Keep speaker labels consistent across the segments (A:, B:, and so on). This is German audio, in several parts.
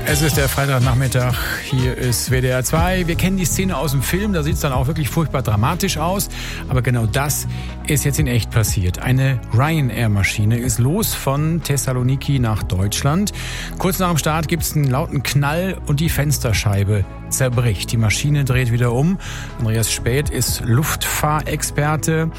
A: Es ist der Freitagnachmittag, hier ist WDR 2. Wir kennen die Szene aus dem Film, da sieht es dann auch wirklich furchtbar dramatisch aus. Aber genau das ist jetzt in echt passiert. Eine Ryanair-Maschine ist los von Thessaloniki nach Deutschland. Kurz nach dem Start gibt es einen lauten Knall und die Fensterscheibe zerbricht. Die Maschine dreht wieder um. Andreas Späth ist Luftfahrexperte.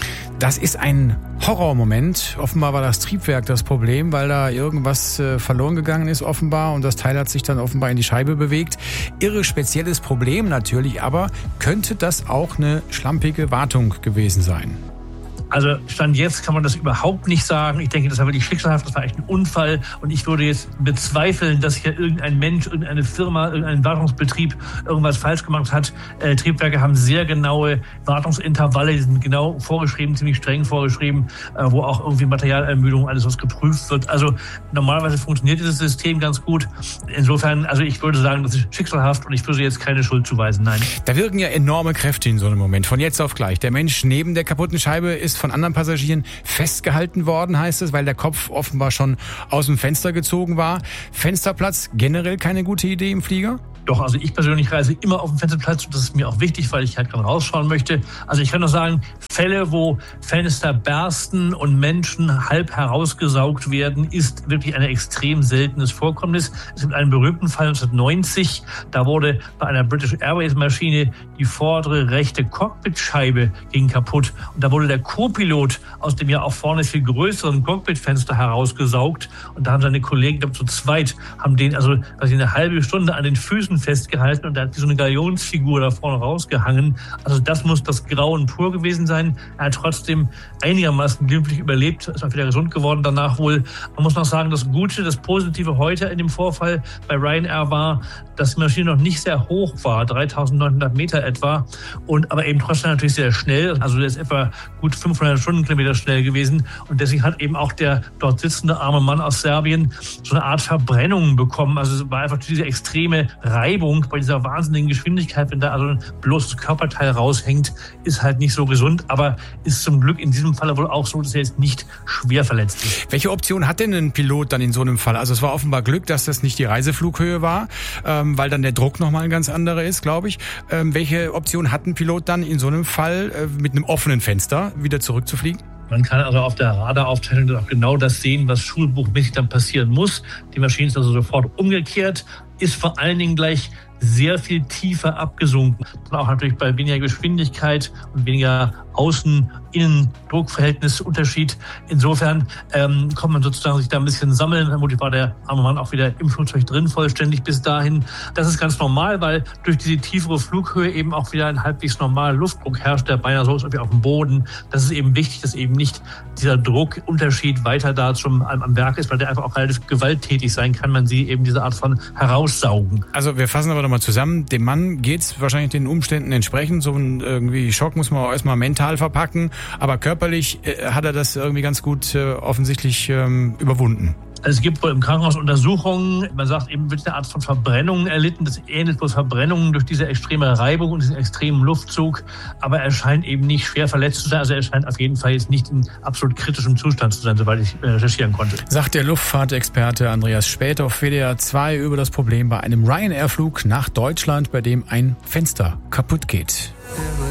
A: Das ist ein Horrormoment. Offenbar war das Triebwerk das Problem, weil da irgendwas verloren gegangen ist offenbar und das Teil hat sich dann offenbar in die Scheibe bewegt. Irre spezielles Problem natürlich, aber könnte das auch eine schlampige Wartung gewesen sein?
B: Also Stand jetzt kann man das überhaupt nicht sagen. Ich denke, das war wirklich schicksalhaft, das war echt ein Unfall. Und ich würde jetzt bezweifeln, dass hier irgendein Mensch, irgendeine Firma, irgendein Wartungsbetrieb irgendwas falsch gemacht hat. Triebwerke haben sehr genaue Wartungsintervalle, die sind genau vorgeschrieben, ziemlich streng vorgeschrieben, wo auch irgendwie Materialermüdung, alles was geprüft wird. Also normalerweise funktioniert dieses System ganz gut. Insofern, also ich würde sagen, das ist schicksalhaft und ich würde jetzt keine Schuld zuweisen, nein.
A: Da wirken ja enorme Kräfte in so einem Moment, von jetzt auf gleich. Der Mensch neben der kaputten Scheibe ist von anderen Passagieren festgehalten worden, heißt es, weil der Kopf offenbar schon aus dem Fenster gezogen war. Fensterplatz generell keine gute Idee im Flieger?
B: Doch, also ich persönlich reise immer auf dem Fensterplatz und das ist mir auch wichtig, weil ich halt gerade rausschauen möchte. Also ich kann nur sagen, Fälle, wo Fenster bersten und Menschen halb herausgesaugt werden, ist wirklich ein extrem seltenes Vorkommnis. Es gibt einen berühmten Fall 1990, da wurde bei einer British Airways Maschine die vordere rechte Cockpitscheibe ging kaputt und da wurde der Co-Pilot aus dem ja auch vorne viel größeren Cockpitfenster herausgesaugt und da haben seine Kollegen, ich glaube zu zweit, haben den also eine halbe Stunde an den Füßen festgehalten und da hat so eine Galionsfigur da vorne rausgehangen. Also das muss das Grauen pur gewesen sein. Er hat trotzdem einigermaßen glimpflich überlebt, ist auch wieder gesund geworden danach wohl. Man muss noch sagen, das Gute, das Positive heute in dem Vorfall bei Ryanair war, dass die Maschine noch nicht sehr hoch war, 3.900 Meter etwa, aber eben trotzdem natürlich sehr schnell. Also der ist etwa gut 500 Stundenkilometer schnell gewesen und deswegen hat eben auch der dort sitzende arme Mann aus Serbien so eine Art Verbrennung bekommen. Also es war einfach diese extreme Reibung bei dieser wahnsinnigen Geschwindigkeit, wenn da also ein bloßes Körperteil raushängt, ist halt nicht so gesund, aber ist zum Glück in diesem Fall wohl auch so, dass er jetzt nicht schwer verletzt ist.
A: Welche Option hat denn ein Pilot dann in so einem Fall? Also es war offenbar Glück, dass das nicht die Reiseflughöhe war, weil dann der Druck nochmal ein ganz anderer ist, glaube ich. Welche Option hat ein Pilot dann in so einem Fall mit einem offenen Fenster wieder zurückzufliegen?
B: Man kann also auf der Radaraufteilung auch genau das sehen, was schulbuchmäßig dann passieren muss. Die Maschine ist also sofort umgekehrt, ist vor allen Dingen gleich sehr viel tiefer abgesunken. Auch natürlich bei weniger Geschwindigkeit und weniger Außen-Innen-Druckverhältnisunterschied. Insofern kommt man sozusagen sich da ein bisschen sammeln. Vermutlich war der arme Mann auch wieder im Flugzeug drin, vollständig bis dahin. Das ist ganz normal, weil durch diese tiefere Flughöhe eben auch wieder ein halbwegs normaler Luftdruck herrscht, der beinahe so ist wie auf dem Boden. Das ist eben wichtig, dass eben nicht dieser Druckunterschied weiter da schon am Werk ist, weil der einfach auch relativ gewalttätig sein kann. Man sieht eben diese Art von Heraussaugen.
A: Also wir fassen aber nochmal zusammen. Dem Mann geht's wahrscheinlich den Umständen entsprechend. So ein irgendwie Schock muss man auch erstmal mental verpacken. Aber körperlich hat er das irgendwie ganz gut offensichtlich überwunden.
B: Also es gibt wohl im Krankenhaus Untersuchungen, man sagt eben, wird eine Art von Verbrennungen erlitten. Das ähnelt bloß Verbrennungen durch diese extreme Reibung und diesen extremen Luftzug. Aber er scheint eben nicht schwer verletzt zu sein. Also er scheint auf jeden Fall jetzt nicht in absolut kritischem Zustand zu sein, soweit ich recherchieren konnte.
A: Sagt der Luftfahrtexperte Andreas Späth auf WDR 2 über das Problem bei einem Ryanair-Flug nach Deutschland, bei dem ein Fenster kaputt geht.